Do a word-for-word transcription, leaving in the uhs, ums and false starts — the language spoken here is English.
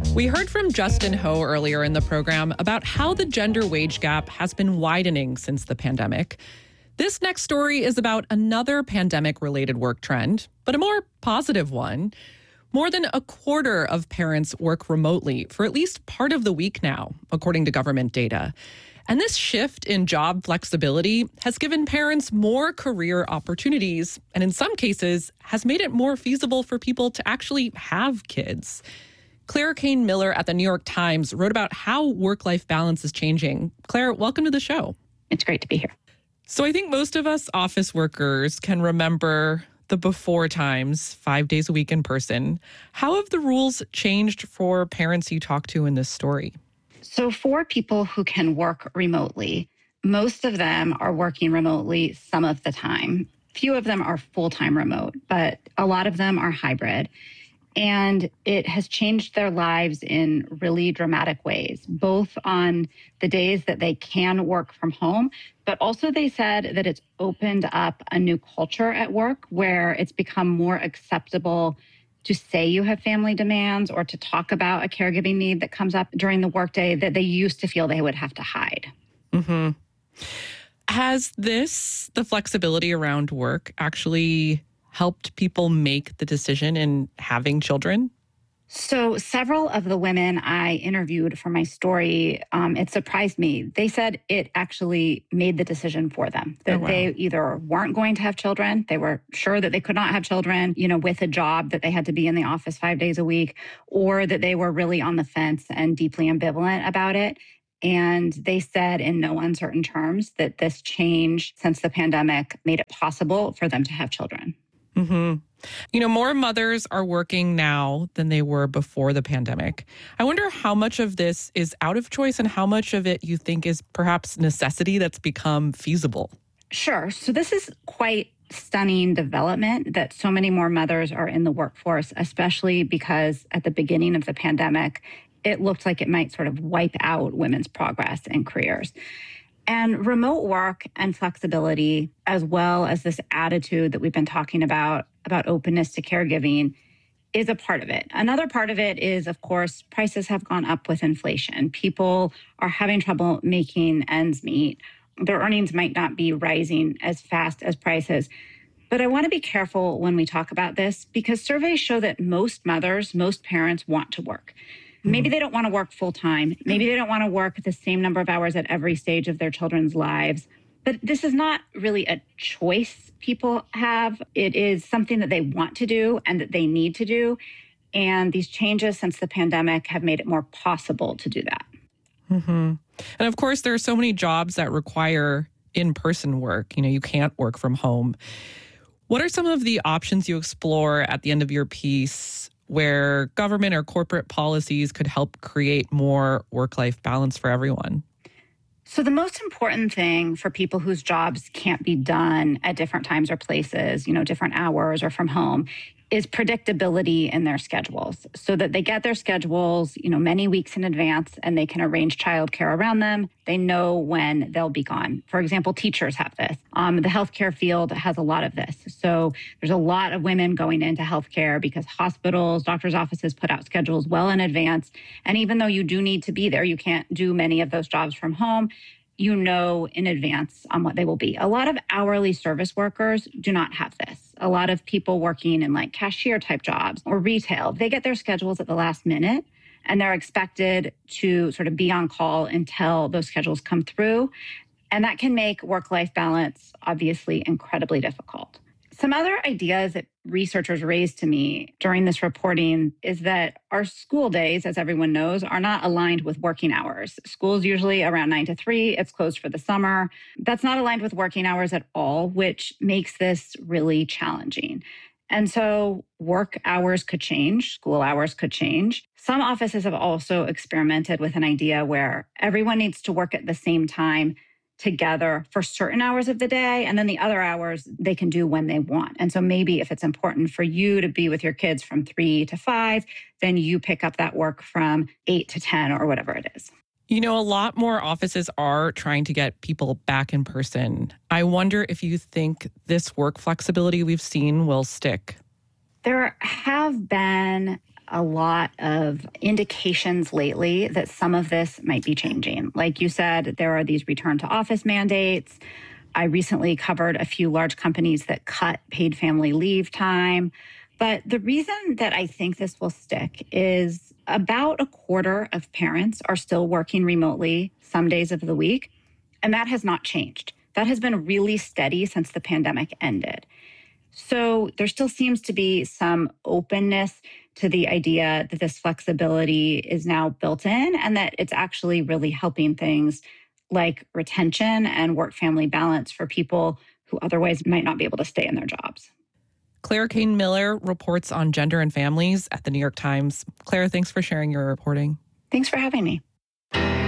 We heard from Justin Ho earlier in the program about how the gender wage gap has been widening since the pandemic. This next story is about another pandemic-related work trend, but a more positive one. More than a quarter of parents work remotely for at least part of the week now, according to government data. And this shift in job flexibility has given parents more career opportunities, and in some cases has made it more feasible for people to actually have kids. Claire Kane Miller at the New York Times wrote about how work-life balance is changing. Claire, welcome to the show. It's great to be here. So I think most of us office workers can remember the before times, five days a week in person. How have the rules changed for parents you talk to in this story? So for people who can work remotely, most of them are working remotely some of the time. Few of them are full-time remote, but a lot of them are hybrid. And it has changed their lives in really dramatic ways, both on the days that they can work from home, but also they said that it's opened up a new culture at work where it's become more acceptable to say you have family demands or to talk about a caregiving need that comes up during the workday that they used to feel they would have to hide. Mm-hmm. Has this, the flexibility around work, actually helped people make the decision in having children? So several of the women I interviewed for my story, um, it surprised me. They said it actually made the decision for them, that oh, wow. they either weren't going to have children, they were sure that they could not have children, you know, with a job that they had to be in the office five days a week, or that they were really on the fence and deeply ambivalent about it. And they said in no uncertain terms that this change since the pandemic made it possible for them to have children. Mm-hmm. You know, more mothers are working now than they were before the pandemic. I wonder how much of this is out of choice and how much of it you think is perhaps necessity that's become feasible. Sure. So this is quite stunning development that so many more mothers are in the workforce, especially because at the beginning of the pandemic, it looked like it might sort of wipe out women's progress and careers. And remote work and flexibility, as well as this attitude that we've been talking about, about openness to caregiving, is a part of it. Another part of it is, of course, prices have gone up with inflation. People are having trouble making ends meet. Their earnings might not be rising as fast as prices. But I want to be careful when we talk about this because surveys show that most mothers, most parents want to work. Maybe they don't want to work full time. Maybe they don't want to work the same number of hours at every stage of their children's lives. But this is not really a choice people have. It is something that they want to do and that they need to do. And these changes since the pandemic have made it more possible to do that. Mm-hmm. And of course, there are so many jobs that require in-person work. You know, you can't work from home. What are some of the options you explore at the end of your piece where government or corporate policies could help create more work-life balance for everyone? So the most important thing for people whose jobs can't be done at different times or places, you know, different hours or from home, is predictability in their schedules so that they get their schedules, you know, many weeks in advance and they can arrange childcare around them. They know when they'll be gone. For example, teachers have this. Um, the healthcare field has a lot of this. So there's a lot of women going into healthcare because hospitals, doctors' offices put out schedules well in advance. And even though you do need to be there, you can't do many of those jobs from home. You know in advance on what they will be. A lot of hourly service workers do not have this. A lot of people working in like cashier type jobs or retail, they get their schedules at the last minute and they're expected to sort of be on call until those schedules come through. And that can make work-life balance obviously incredibly difficult. Some other ideas that researchers raised to me during this reporting is that our school days, as everyone knows, are not aligned with working hours. School's usually around nine to three. It's closed for the summer. That's not aligned with working hours at all, which makes this really challenging. And so work hours could change, school hours could change. Some offices have also experimented with an idea where everyone needs to work at the same time together for certain hours of the day, and then the other hours they can do when they want. And so maybe if it's important for you to be with your kids from three to five, then you pick up that work from eight to ten or whatever it is. You know, a lot more offices are trying to get people back in person. I wonder if you think this work flexibility we've seen will stick. There have been a lot of indications lately that some of this might be changing. Like you said, there are these return to office mandates. I recently covered a few large companies that cut paid family leave time. But the reason that I think this will stick is about a quarter of parents are still working remotely some days of the week, and that has not changed. That has been really steady since the pandemic ended. So there still seems to be some openness to the idea that this flexibility is now built in and that it's actually really helping things like retention and work-family balance for people who otherwise might not be able to stay in their jobs. Claire Cain-Miller reports on gender and families at the New York Times. Claire, thanks for sharing your reporting. Thanks for having me.